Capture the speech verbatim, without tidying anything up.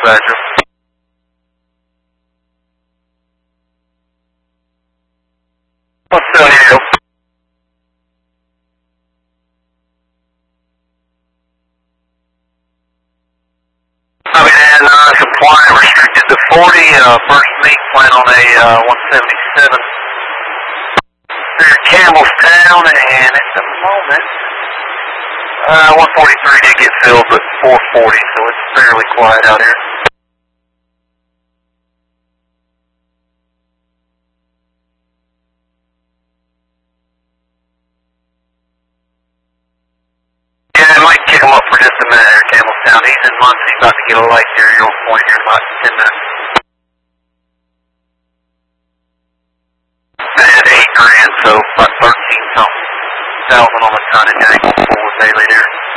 Badger. What's still here? I mean, and non-compliant, restricted to forty, uh, first meet, plan on a, uh, one seventy-seven. Through Campbellstown, and at the moment, uh, one forty-three did get filled, but four forty, so it's fairly quiet out here. Yeah, I might kick him up for just a minute here, Campbellstown. He's in Muncie, about to get a light here, your point here in about ten minutes. I had eight grand, so about thirteen something thousand on the tonnage, I think, full daily there.